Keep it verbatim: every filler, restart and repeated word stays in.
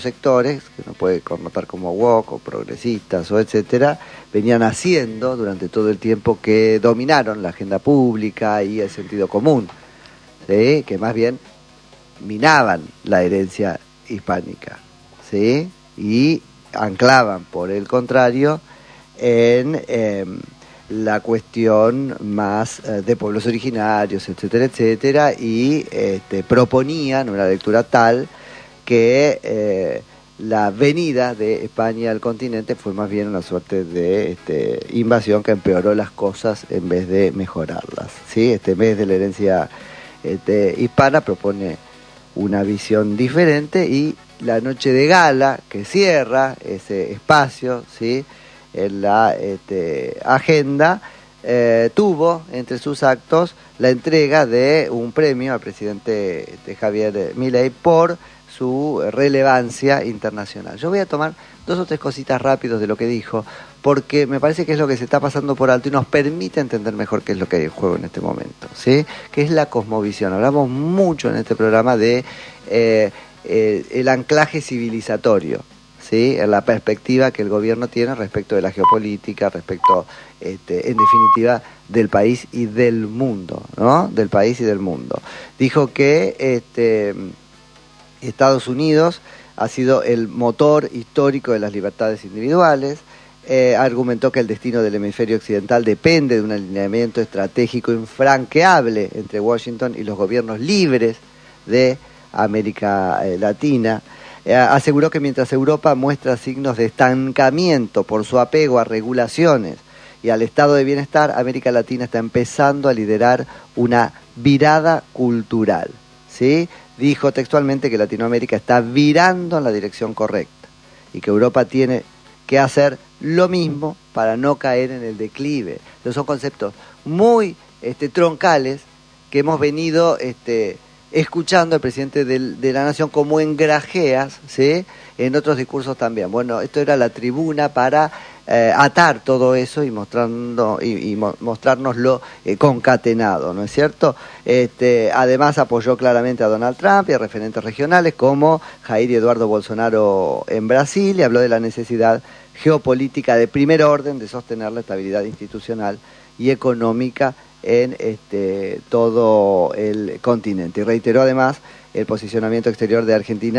sectores, que no puede connotar como woke o progresistas o etcétera, venían haciendo durante todo el tiempo que dominaron la agenda pública y el sentido común, ¿sí? Que más bien minaban la herencia hispánica, ¿sí? Y anclaban, por el contrario, en eh, la cuestión más eh, de pueblos originarios, etcétera, etcétera, y este, proponían una lectura tal que eh, la venida de España al continente fue más bien una suerte de este, invasión que empeoró las cosas en vez de mejorarlas, ¿sí? Este mes de la herencia este, hispana propone una visión diferente, y la noche de gala que cierra ese espacio, ¿sí?, en la este, agenda, eh, tuvo entre sus actos la entrega de un premio al presidente este, Javier Milei por su relevancia internacional. Yo voy a tomar dos o tres cositas rápidos de lo que dijo, porque me parece que es lo que se está pasando por alto y nos permite entender mejor qué es lo que hay en juego en este momento, ¿sí? Que es la cosmovisión. Hablamos mucho en este programa de eh, eh, el anclaje civilizatorio, ¿sí? En la perspectiva que el gobierno tiene respecto de la geopolítica, respecto, este, en definitiva, del país y del mundo, ¿no? Del país y del mundo. Dijo que este, Estados Unidos ha sido el motor histórico de las libertades individuales. Eh, argumentó que el destino del hemisferio occidental depende de un alineamiento estratégico infranqueable entre Washington y los gobiernos libres de América eh, Latina. Eh, aseguró que mientras Europa muestra signos de estancamiento por su apego a regulaciones y al estado de bienestar, América Latina está empezando a liderar una virada cultural, ¿sí? Dijo textualmente que Latinoamérica está virando en la dirección correcta y que Europa tiene que hacer lo mismo para no caer en el declive. Entonces son conceptos muy este, troncales que hemos venido este, escuchando al presidente del, de la Nación como en grajeas, ¿sí?, en otros discursos también. Bueno, esto era la tribuna para eh, atar todo eso y mostrando y, y mo- mostrárnoslo eh, concatenado, ¿no es cierto? Este, además apoyó claramente a Donald Trump y a referentes regionales como Jair y Eduardo Bolsonaro en Brasil, y habló de la necesidad geopolítica de primer orden de sostener la estabilidad institucional y económica en este, todo el continente. Y reiteró además el posicionamiento exterior de Argentina